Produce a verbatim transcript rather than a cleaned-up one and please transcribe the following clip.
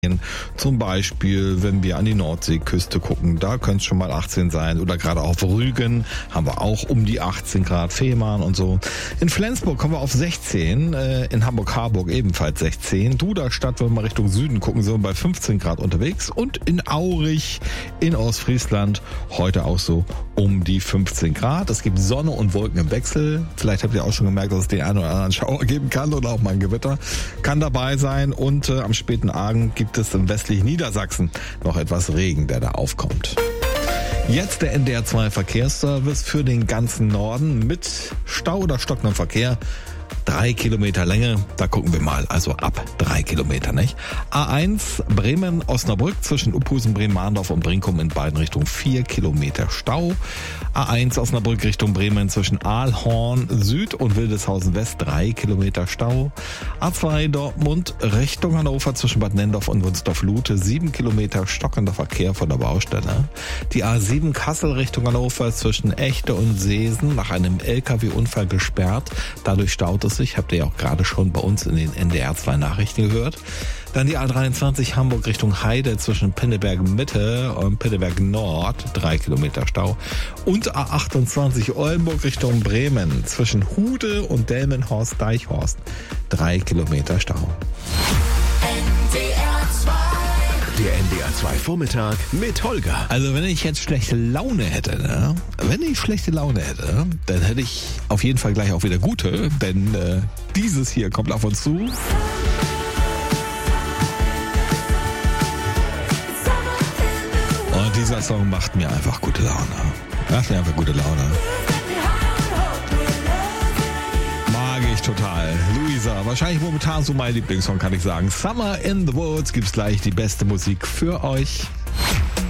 Zum Beispiel, wenn wir an die Nordseeküste gucken, da könnte es schon mal achtzehn sein. Oder gerade auf Rügen haben wir auch um die achtzehn Grad, Fehmarn und so. In Flensburg kommen wir auf sechzehn, in Hamburg-Harburg ebenfalls sechzehn. Duderstadt, wenn wir mal Richtung Süden gucken, sind wir bei fünfzehn Grad unterwegs. Und in Aurich in Ostfriesland heute auch so um die fünfzehn Grad. Es gibt Sonne und Wolken im Wechsel. Vielleicht habt ihr auch schon gemerkt, dass es den einen oder anderen Schauer geben kann oder auch mal ein Gewitter kann dabei sein. Und äh, am späten Abend gibt es im westlichen Niedersachsen noch etwas Regen, der da aufkommt. Jetzt der N D R zwei Verkehrsservice für den ganzen Norden mit Stau oder stockendem Verkehr. Drei Kilometer Länge, da gucken wir mal, also ab drei Kilometer, nicht? A eins Bremen-Osnabrück zwischen Uphusen, Bremen-Mahndorf und Brinkum in beiden Richtungen vier Kilometer Stau. A eins Osnabrück Richtung Bremen zwischen Aalhorn Süd und Wildeshausen West drei Kilometer Stau. A zwei Dortmund Richtung Hannover zwischen Bad Nendorf und Wunsdorf-Lute sieben Kilometer stockender Verkehr von der Baustelle. Die A sieben Kassel Richtung Hannover zwischen Echte und Seesen nach einem L K W-Unfall gesperrt. Dadurch staut es sich, habt ihr ja auch gerade schon bei uns in den N D R zwei Nachrichten gehört. Dann die A dreiundzwanzig Hamburg Richtung Heide zwischen Pinneberg Mitte und Pinneberg Nord, drei Kilometer Stau. Und A achtundzwanzig Oldenburg Richtung Bremen zwischen Hude und Delmenhorst-Deichhorst, drei Kilometer Stau. Der N D R zwei Vormittag mit Holger. Also wenn ich jetzt schlechte Laune hätte, ne? wenn ich schlechte Laune hätte, dann hätte ich auf jeden Fall gleich auch wieder gute, denn äh, dieses hier kommt auf uns zu. Und dieser Song macht mir einfach gute Laune. Macht mir einfach gute Laune. Mag ich total. Luisa, wahrscheinlich momentan so mein Lieblingssong, kann ich sagen. Summer in the Woods, gibt's gleich die beste Musik für euch.